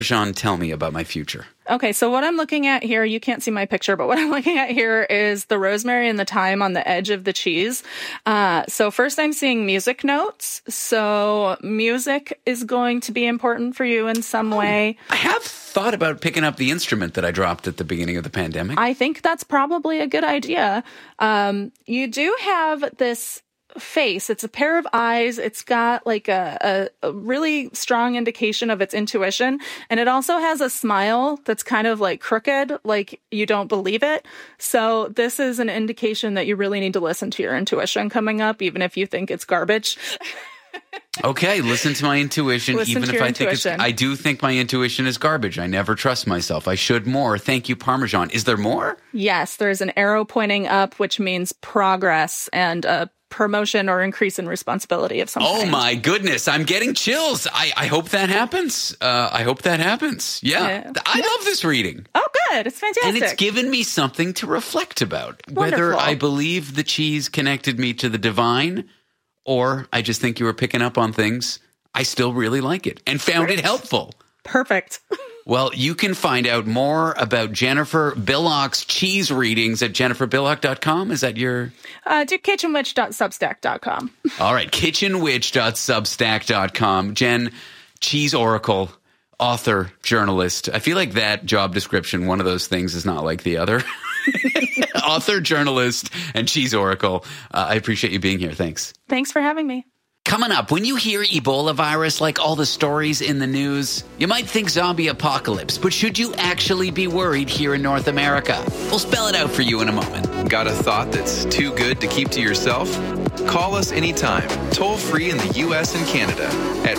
Jean, tell me about my future. Okay, so what I'm looking at here, you can't see my picture, but what I'm looking at here is the rosemary and the thyme on the edge of the cheese. So first I'm seeing music notes. So music is going to be important for you in some way. I have thought about picking up the instrument that I dropped at the beginning of the pandemic. I think that's probably a good idea. You do have this face. It's a pair of eyes. It's got like a really strong indication of its intuition. And it also has a smile that's kind of like crooked, like you don't believe it. So this is an indication that you really need to listen to your intuition coming up, even if you think it's garbage. Okay, listen to my intuition, Listen even to if your I think I do think my intuition is garbage. I never trust myself. I should more. Thank you, Parmesan. Is there more? Yes, there's an arrow pointing up, which means progress and promotion or increase in responsibility of some kind. Oh my goodness, I'm getting chills. I hope that happens. I hope that happens. Yeah. I love this reading. Oh, good. It's fantastic. And it's given me something to reflect about. Wonderful. Whether I believe the cheese connected me to the divine or I just think you were picking up on things, I still really like it and found it helpful. Perfect. Well, you can find out more about Jennifer Billock's cheese readings at jenniferbillock.com. Is that your... Do kitchenwitch.substack.com. All right, kitchenwitch.substack.com. Jen, cheese oracle, author, journalist. I feel like that job description, one of those things is not like the other. Author, journalist, and cheese oracle. I appreciate you being here. Thanks. Thanks for having me. Coming up, when you hear Ebola virus, like all the stories in the news, you might think zombie apocalypse, but should you actually be worried here in North America? We'll spell it out for you in a moment. Got a thought that's too good to keep to yourself? Call us anytime, toll free in the U.S. and Canada at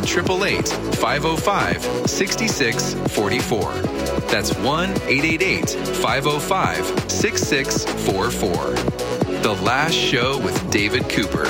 1-888-505-6644. That's 1-888-505-6644. The Last Show with David Cooper.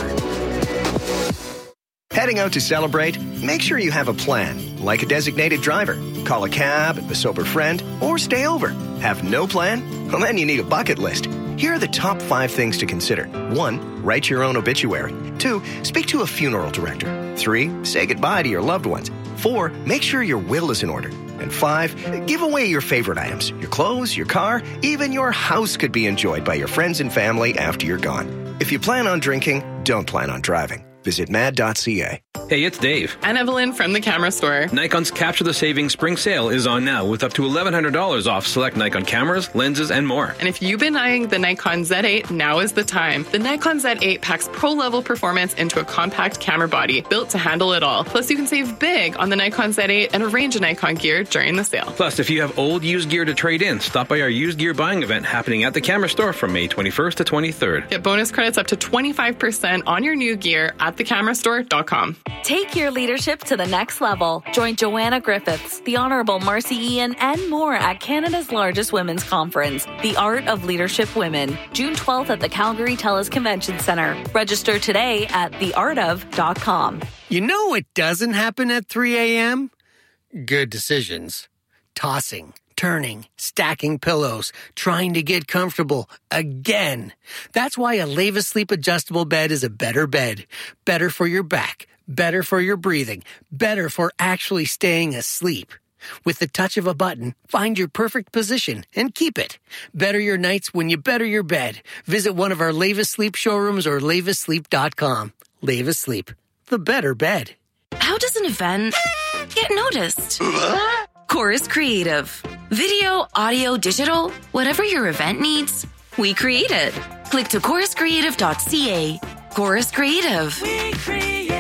Heading out to celebrate? Make sure you have a plan, like a designated driver. Call a cab, a sober friend, or stay over. Have no plan? Well, then you need a bucket list. Here are the top 5 things to consider. 1, write your own obituary. 2, speak to a funeral director. 3, say goodbye to your loved ones. 4, make sure your will is in order. And 5, give away your favorite items. Your clothes, your car, even your house could be enjoyed by your friends and family after you're gone. If you plan on drinking, don't plan on driving. Visit mad.ca. Hey, it's Dave. And Evelyn from the camera store. Nikon's Capture the Savings Spring Sale is on now with up to $1,100 off select Nikon cameras, lenses, and more. And if you've been eyeing the Nikon Z8, now is the time. The Nikon Z8 packs pro-level performance into a compact camera body built to handle it all. Plus, you can save big on the Nikon Z8 and a range of Nikon gear during the sale. Plus, if you have old used gear to trade in, stop by our used gear buying event happening at the camera store from May 21st to 23rd. Get bonus credits up to 25% on your new gear at thecamerastore.com. Take your leadership to the next level. Join Joanna Griffiths, the Honourable Marcy Ian, and more at Canada's largest women's conference, The Art of Leadership Women, June 12th at the Calgary TELUS Convention Centre. Register today at theartof.com. You know what doesn't happen at 3 a.m.? Good decisions. Tossing, turning, stacking pillows, trying to get comfortable again. That's why a Leva Sleep adjustable bed is a better bed. Better for your back, better for your breathing, better for actually staying asleep. With the touch of a button, find your perfect position and keep it. Better your nights when you better your bed. Visit one of our Leva Sleep showrooms or levasleep.com. Leva Sleep, the better bed. How does an event get noticed? Chorus Creative. Video, audio, digital, whatever your event needs, we create it. Click to choruscreative.ca. Chorus Creative. We create.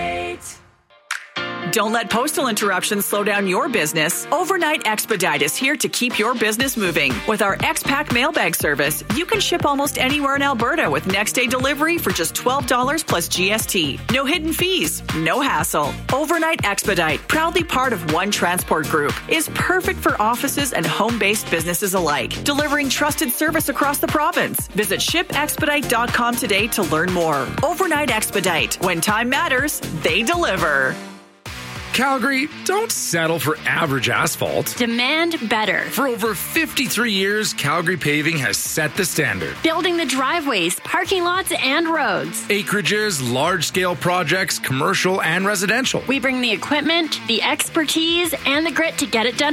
Don't let postal interruptions slow down your business. Overnight Expedite is here to keep your business moving. With our X-Pack mailbag service, you can ship almost anywhere in Alberta with next-day delivery for just $12 plus GST. No hidden fees, no hassle. Overnight Expedite, proudly part of One Transport Group, is perfect for offices and home-based businesses alike, delivering trusted service across the province. Visit shipexpedite.com today to learn more. Overnight Expedite. When time matters, they deliver. Calgary, don't settle for average asphalt. Demand better. For over 53 years, Calgary Paving has set the standard. Building the driveways, parking lots, and roads. Acreages, large-scale projects, commercial and residential. We bring the equipment, the expertise, and the grit to get it done